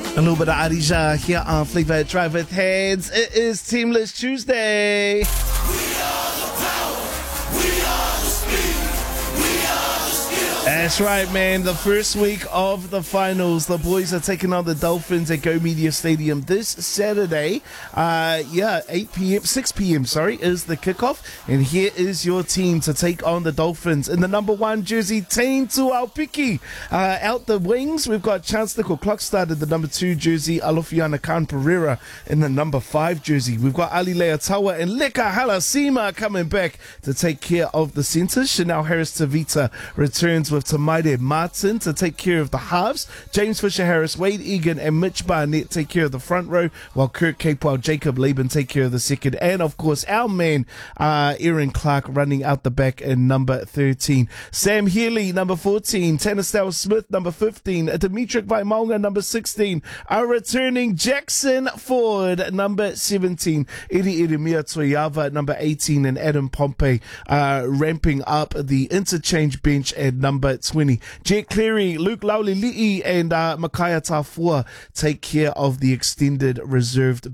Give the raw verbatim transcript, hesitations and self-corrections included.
A little bit of Adija here on Flavor Drive with Heads. It is Teamless Tuesday. We are the power. We are the speed. We are the skill. That's right, man. The first week of the finals. The boys are taking on the Dolphins at Go Media Stadium this Saturday. Uh, yeah, eight p.m., six p.m., sorry, is the kickoff. And here is your team to take on the Dolphins. In the number one jersey, Team Tuaupiki. Uh, out the wings, we've got Chance Nickel Klokstad in the number two jersey, Alofiana Khan Pereira in the number five jersey. We've got Ali Leatawa and Leka Halasima coming back to take care of the centres. Chanel Harris Tavita returns with Tamaide Martin to take care of the halves. James Fisher-Harris, Wade Egan and Mitch Barnett take care of the front row, while Kurt Capewell, Jacob Laban take care of the second. And, of course, our man, uh, Aaron Clark, running out the back in number thirteen. Sam Healy, number fourteen. Tanistel Smith, number fifteen. Dimitri Vaimaunga, number sixteen. Our returning Jackson Ford, number seventeen. Iri Irimia Toyava, number eighteen. And Adam Pompey uh, ramping up the interchange bench at number twenty. Jet Cleary, Luke Laulili'i and uh, Makaya Tafua take care of the extended reserved